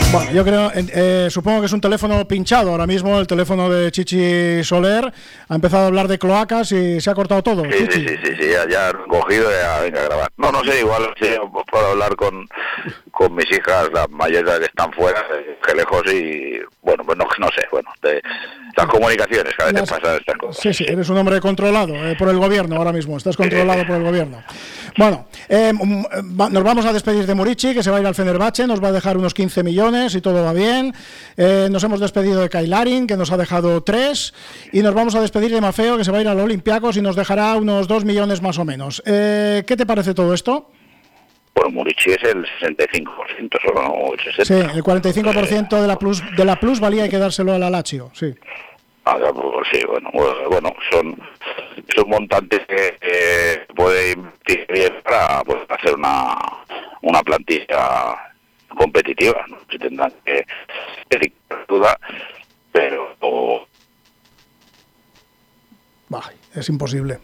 Bueno, yo creo, supongo que es un teléfono pinchado ahora mismo, el teléfono de Chichi Soler. Ha empezado a hablar de cloacas y se ha cortado todo. Sí, ya han cogido y ya venga a grabar. No sé, igual sí, puedo hablar con mis hijas, las mayores que están fuera, que lejos, y bueno, pues no sé, de las comunicaciones, que a veces pasan estas cosas. Sí, eres un hombre controlado por el gobierno ahora mismo, estás controlado por el gobierno. Bueno, nos vamos a despedir de Murici, que se va a ir al Fenerbahce, nos va a dejar unos 15 millones y todo va bien. Nos hemos despedido de Kailarin, que nos ha dejado 3, y nos vamos a despedir de Maffeo, que se va a ir al Olympiacos y nos dejará unos 2 millones más o menos. ¿Qué te parece todo esto? Bueno, Murici es el 65%, solo no el 60%. Sí, el 45% de la plusvalía hay que dárselo a la Lazio, sí. Sí, bueno, son montantes que puede invertir bien para hacer una plantilla competitiva, ¿no? Si tendrán que duda, pero es imposible.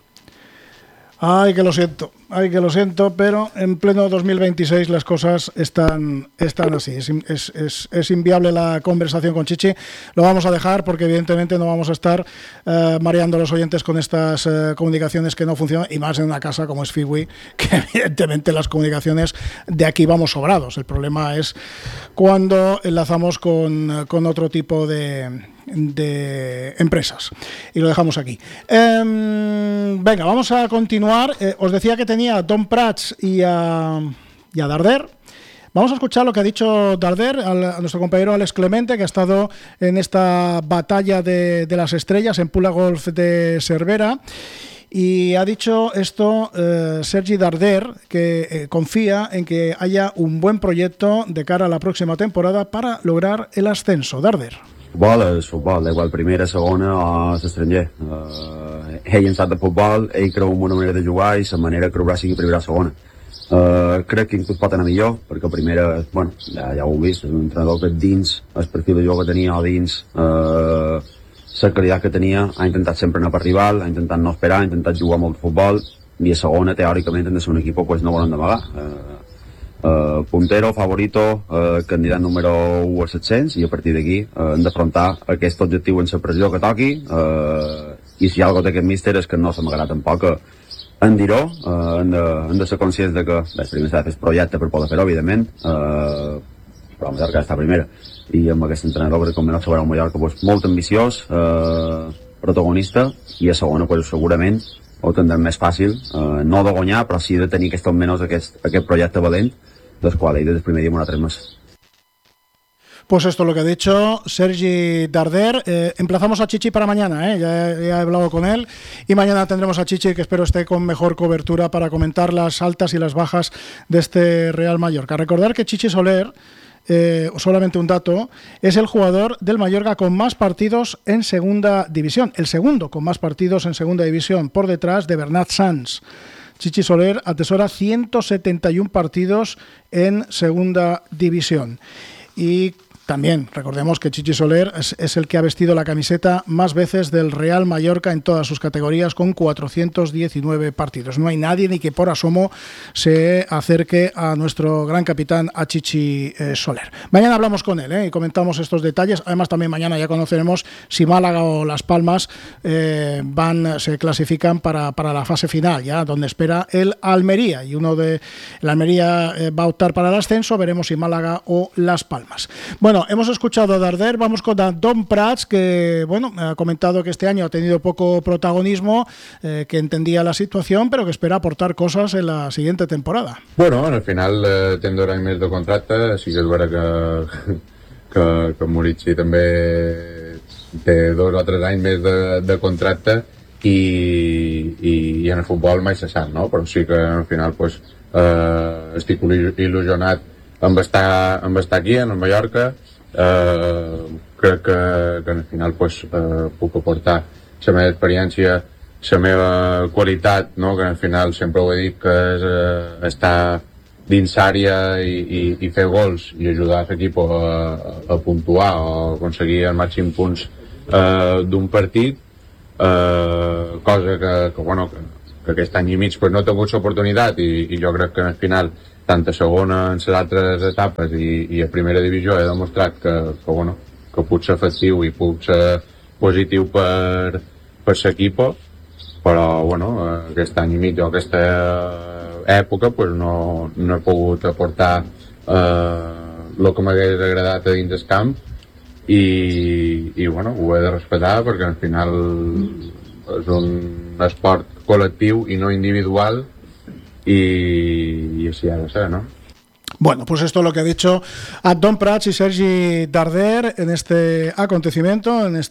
Ay, que lo siento, pero en pleno 2026 las cosas están así. Es inviable la conversación con Chichi. Lo vamos a dejar porque evidentemente no vamos a estar mareando a los oyentes con estas comunicaciones que no funcionan, y más en una casa como es Fiwi, que evidentemente las comunicaciones de aquí vamos sobrados. El problema es cuando enlazamos con otro tipo de empresas, y lo dejamos aquí. Venga, vamos a continuar. Os decía que tenía a Don Prats y a Darder. Vamos a escuchar lo que ha dicho Darder a nuestro compañero Alex Clemente, que ha estado en esta batalla de las estrellas en Pula Golf de Cervera. Y ha dicho esto Sergi Darder, que confía en que haya un buen proyecto de cara a la próxima temporada para lograr el ascenso. Darder. Futbol és futbol, igual primera, segona o l'estranger. Ell en sap de futbol, ell creu en una manera de jugar i la manera que haurà sigui primera o segona. Crec que inclús pot anar millor, perquè primera, bueno, ja ho heu vist, és un entrenador que dins el perfil de joc que tenia o dins la qualitat que tenia, ha intentat sempre anar per rival, ha intentat no esperar, ha intentat jugar molt futbol, i a segona, teòricament, hem de ser un equip pues, no volen d'amagar. Puntero, favorito, candidat número 1 als 700, i a partir d'aquí hem d'afrontar aquest objectiu en la pressió que toqui, i si hi ha alguna cosa d'aquest míster és que no s'amagarà tampoc en dir-ho, hem de ser conscients de que primer s'ha de fer el projecte per poder fer-ho, evidentment, però hem d'arcar estar primera, i amb aquest entrenador que com no trobarà un Mallorca pues, molt ambiciós, protagonista, i a segona pues, segurament ho tindrem més fàcil, no de guanyar, però sí de tenir almenys aquest projecte valent, del qual ell des del primer dia m'ho ha tret més. Pues esto es lo que ha dicho Sergi Darder. Emplazamos a Chichi para mañana, ya he hablado con él, y mañana tendremos a Chichi, que espero esté con mejor cobertura para comentar las altas y las bajas de este Real Mallorca. Recordar que Chichi Soler, solamente un dato, es el jugador del Mallorca con más partidos en segunda división, el segundo con más partidos en segunda división, por detrás de Bernat Sanz. Chichi Soler atesora 171 partidos en segunda división. Y también recordemos que Chichi Soler es el que ha vestido la camiseta más veces del Real Mallorca en todas sus categorías, con 419 partidos. No hay nadie ni que por asomo se acerque a nuestro gran capitán, a Chichi Soler. Mañana hablamos con él y comentamos estos detalles. Además, también mañana ya conoceremos si Málaga o Las Palmas se clasifican para la fase final, ya donde espera el Almería. Y el Almería va a optar para el ascenso. Veremos si Málaga o Las Palmas. Bueno, hemos escuchado a Darder, vamos con Don Prats, que ha comentado que este año ha tenido poco protagonismo, que entendía la situación, pero que espera aportar cosas en la siguiente temporada. Bueno, al final té 2 anys més de contracte, sí que és vera que Murici també té 2 o 3 anys més de contracte, i en el futbol mai se sap, no? Però sí que al final pues, estic il·lusionat amb estar aquí, en el Mallorca. Crec que al final pues, puc aportar la meva experiència, la meva qualitat, no? Que al final sempre ho he dit, que és estar dins l'àrea i fer gols i ajudar l'equip a puntuar o aconseguir el màxim punts d'un partit, cosa que aquest any i mig pues, no he tingut l'oportunitat, i jo crec que al final tant a segona en les altres etapes i a primera divisió he demostrat que puc ser efectiu i puc ser positiu per l'equip, però aquest any i mig o aquesta època pues, no he pogut aportar el que m'hagués agradat a dins del camp i ho he de respetar perquè al final és un esport col·lectiu i no individual y así ha de ser, ¿no? Bueno, pues esto es lo que ha dicho Don Prats y Sergi Darder en este acontecimiento, en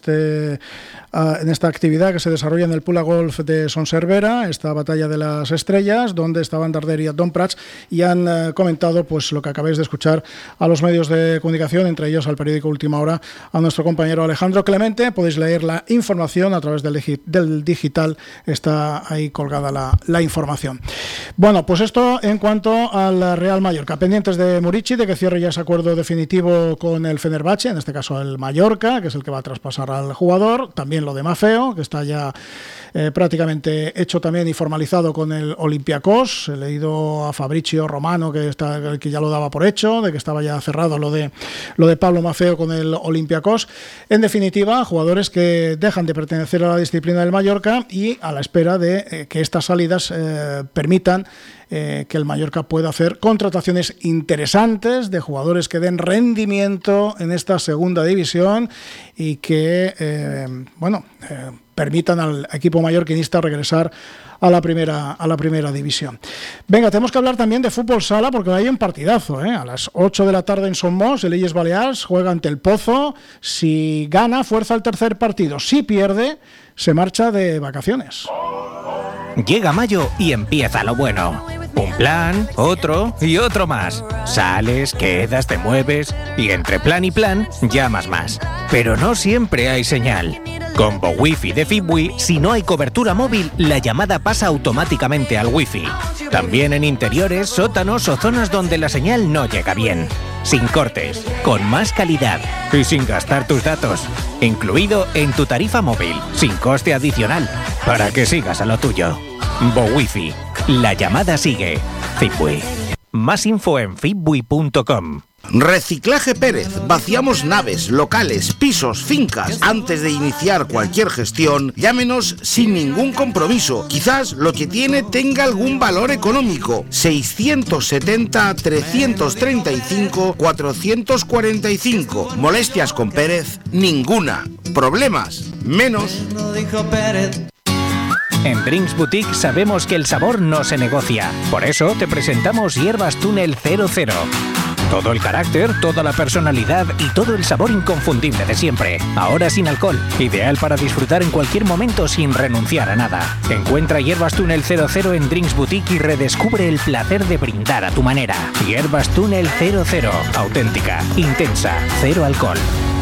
esta actividad que se desarrolla en el Pula Golf de Son Servera, esta batalla de las estrellas, donde estaban Darder y Don Prats y han comentado pues lo que acabáis de escuchar a los medios de comunicación, entre ellos al periódico Última Hora, a nuestro compañero Alejandro Clemente. Podéis leer la información a través del digital, está ahí colgada la información. Bueno, pues esto en cuanto al Real Mallorca. Pendientes de Murici, de que cierre ya ese acuerdo definitivo con el Fenerbahce, en este caso el Mallorca, que es el que va a traspasar al jugador. También lo de Maffeo, que está ya prácticamente hecho también y formalizado con el Olympiacos. He leído a Fabrizio Romano que ya lo daba por hecho, de que estaba ya cerrado lo de Pablo Maffeo con el Olympiacos. En definitiva, jugadores que dejan de pertenecer a la disciplina del Mallorca y a la espera de que estas salidas permitan que el Mallorca pueda hacer contrataciones interesantes de jugadores que den rendimiento en esta segunda división y que permitan al equipo mallorquinista regresar a la primera división. Venga, tenemos que hablar también de fútbol sala porque hay un partidazo, A las 8 de la tarde en Son Mos, el Illes Balears juega ante el Pozo. Si gana, fuerza el tercer partido. Si pierde, se marcha de vacaciones. Llega mayo y empieza lo bueno. Un plan, otro y otro más. Sales, quedas, te mueves y entre plan y plan llamas más. Pero no siempre hay señal. Con Wi-Fi de Fibwi, si no hay cobertura móvil, la llamada pasa automáticamente al Wi-Fi. También en interiores, sótanos o zonas donde la señal no llega bien. Sin cortes, con más calidad y sin gastar tus datos. Incluido en tu tarifa móvil, sin coste adicional, para que sigas a lo tuyo. Wi-Fi. La llamada sigue. Fibwi. Más info en fibwi.com. Reciclaje Pérez. Vaciamos naves, locales, pisos, fincas. Antes de iniciar cualquier gestión, llámenos sin ningún compromiso. Quizás lo que tiene tenga algún valor económico. 670-335-445. Molestias con Pérez, ninguna. Problemas, menos. En Drinks Boutique sabemos que el sabor no se negocia. Por eso te presentamos Hierbas Túnel 00. Todo el carácter, toda la personalidad y todo el sabor inconfundible de siempre. Ahora sin alcohol. Ideal para disfrutar en cualquier momento sin renunciar a nada. Encuentra Hierbas Túnel 00 en Drinks Boutique y redescubre el placer de brindar a tu manera. Hierbas Túnel 00. Auténtica, intensa, cero alcohol.